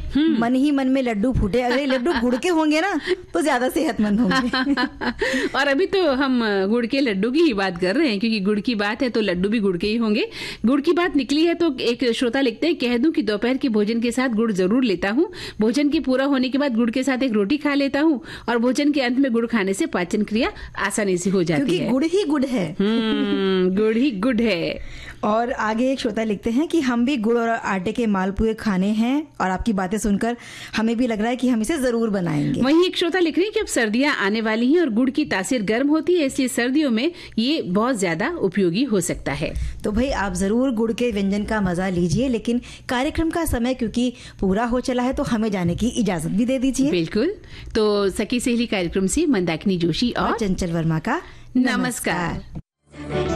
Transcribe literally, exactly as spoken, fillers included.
मन ही मन में लड्डू फूटे। अगर ये लड्डू गुड़ के होंगे ना तो ज्यादा सेहतमंद होंगे। और अभी तो हम गुड़ के लड्डू की ही बात कर रहे हैं, क्योंकि गुड़ की बात है तो लड्डू भी गुड़ के ही होंगे। गुड़ की बात निकली है तो एक श्रोता लिखते हैं, कह दूं कि दोपहर के भोजन के साथ गुड़ जरूर लेता हूँ। भोजन के पूरा होने के बाद गुड़ के साथ एक रोटी खा लेता हूँ और भोजन के अंत में गुड़ खाने से पाचन क्रिया आसानी से हो जाती क्योंकि है। गुड़ ही गुड़ है। गुड़ ही गुड़ है। और आगे एक श्रोता लिखते हैं कि हम भी गुड़ और आटे के मालपुए खाने हैं और आपकी बातें सुनकर हमें भी लग रहा है कि हम इसे जरूर बनाएंगे। वहीं एक श्रोता लिख रहे हैं कि अब सर्दियां आने वाली हैं और गुड़ की तासीर गर्म होती है, इसलिए सर्दियों में ये बहुत ज्यादा उपयोगी हो सकता है। तो भाई आप जरूर गुड़ के व्यंजन का मजा लीजिए, लेकिन कार्यक्रम का समय क्योंकि पूरा हो चला है तो हमें जाने की इजाजत भी दे दीजिए। बिल्कुल। तो सखी सहेली कार्यक्रम से मंदाकिनी जोशी और चंचल वर्मा का नमस्कार।